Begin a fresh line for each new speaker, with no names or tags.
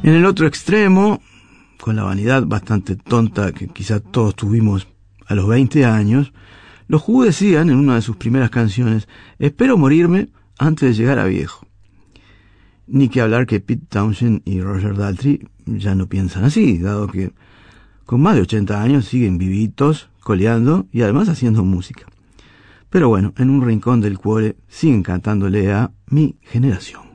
En el otro extremo, con la vanidad bastante tonta que quizá todos tuvimos a los 20 años, los Who decían en una de sus primeras canciones: espero morirme antes de llegar a viejo. Ni que hablar que Pete Townshend y Roger Daltrey ya no piensan así, dado que con más de 80 años siguen vivitos, coleando y además haciendo música. Pero bueno, en un rincón del cuore siguen cantándole a mi generación.